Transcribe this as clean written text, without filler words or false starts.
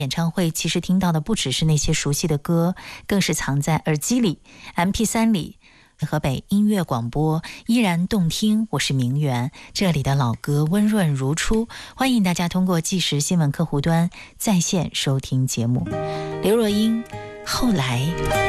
演唱会其实听到的不只是那些熟悉的歌，更是藏在耳机里、MP3 里。河北音乐广播依然动听，我是明媛，这里的老歌温润如初，欢迎大家通过即时新闻客户端在线收听节目。刘若英后来。